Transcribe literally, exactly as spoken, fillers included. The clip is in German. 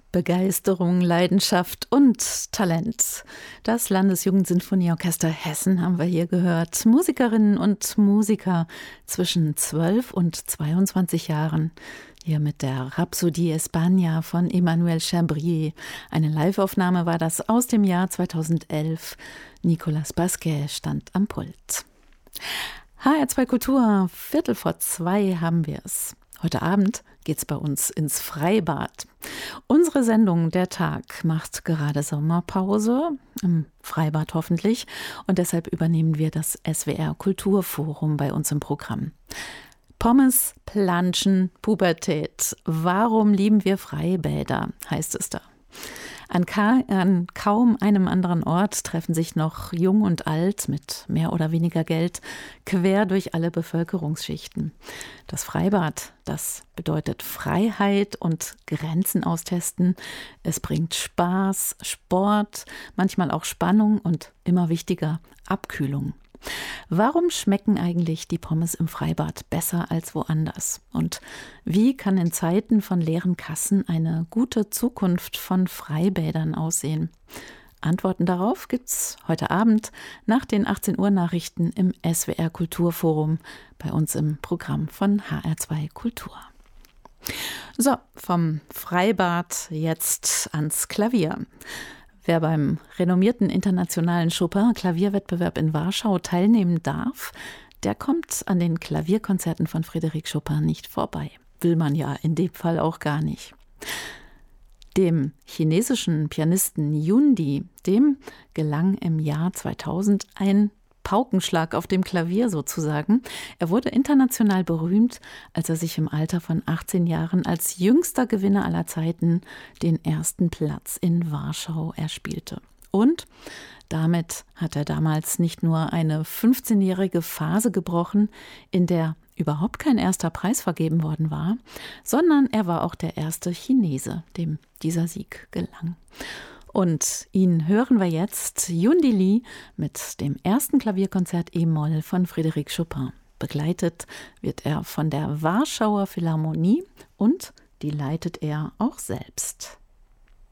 Begeisterung, Leidenschaft und Talent. Das Landesjugendsinfonieorchester Hessen haben wir hier gehört. Musikerinnen und Musiker zwischen zwölf und zweiundzwanzig Jahren. Hier mit der Rhapsodie España von Emmanuel Chabrier. Eine Liveaufnahme war das aus dem Jahr zweitausendelf. Nicolas Basquet stand am Pult. H R zwei Kultur, Viertel vor zwei haben wir es. Heute Abend geht's bei uns ins Freibad. Unsere Sendung Der Tag macht gerade Sommerpause, im Freibad hoffentlich, und deshalb übernehmen wir das S W R Kulturforum bei uns im Programm. Pommes, Planschen, Pubertät. Warum lieben wir Freibäder, heißt es da. An, ka- an kaum einem anderen Ort treffen sich noch Jung und Alt mit mehr oder weniger Geld quer durch alle Bevölkerungsschichten. Das Freibad, das bedeutet Freiheit und Grenzen austesten. Es bringt Spaß, Sport, manchmal auch Spannung und immer wichtiger Abkühlung. Warum schmecken eigentlich die Pommes im Freibad besser als woanders? Und wie kann in Zeiten von leeren Kassen eine gute Zukunft von Freibädern aussehen? Antworten darauf gibt's heute Abend nach den achtzehn Uhr Nachrichten im S W R Kulturforum bei uns im Programm von H R zwei Kultur. So, vom Freibad jetzt ans Klavier. Wer beim renommierten internationalen Chopin-Klavierwettbewerb in Warschau teilnehmen darf, der kommt an den Klavierkonzerten von Frédéric Chopin nicht vorbei. Will man ja in dem Fall auch gar nicht. Dem chinesischen Pianisten Yun Di, dem gelang im Jahr zweitausend ein Paukenschlag auf dem Klavier sozusagen. Er wurde international berühmt, als er sich im Alter von achtzehn Jahren als jüngster Gewinner aller Zeiten den ersten Platz in Warschau erspielte. Und damit hat er damals nicht nur eine fünfzehnjährige Phase gebrochen, in der überhaupt kein erster Preis vergeben worden war, sondern er war auch der erste Chinese, dem dieser Sieg gelang. Und ihn hören wir jetzt, Yun Di Lee, mit dem ersten Klavierkonzert E-Moll von Frédéric Chopin. Begleitet wird er von der Warschauer Philharmonie und die leitet er auch selbst.